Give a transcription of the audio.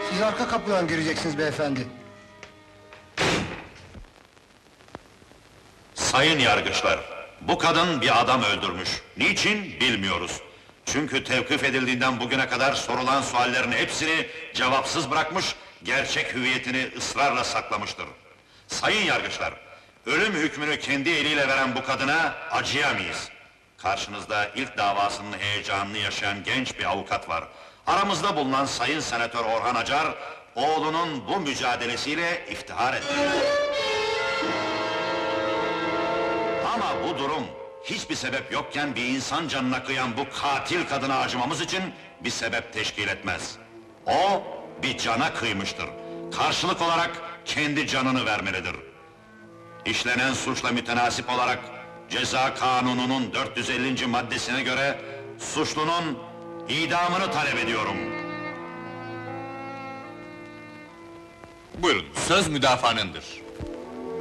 Siz arka kapıdan gireceksiniz beyefendi. Sayın yargıçlar, bu kadın bir adam öldürmüş. Niçin bilmiyoruz. Çünkü tevkif edildiğinden bugüne kadar sorulan suallerin hepsini cevapsız bırakmış, gerçek hüviyetini ısrarla saklamıştır. Sayın yargıçlar, ölüm hükmünü kendi eliyle veren bu kadına acıyamayız. Karşınızda ilk davasının heyecanını yaşayan genç bir avukat var. Aramızda bulunan Sayın Senatör Orhan Acar, oğlunun bu mücadelesiyle iftihar etti. Ama bu durum, hiçbir sebep yokken bir insan canına kıyan bu katil kadına acımamız için bir sebep teşkil etmez. O, bir cana kıymıştır. Karşılık olarak kendi canını vermelidir. İşlenen suçla mütenasip olarak, Ceza Kanunu'nun 450. maddesine göre, suçlunun idamını talep ediyorum. Buyurun, söz müdafaanındır.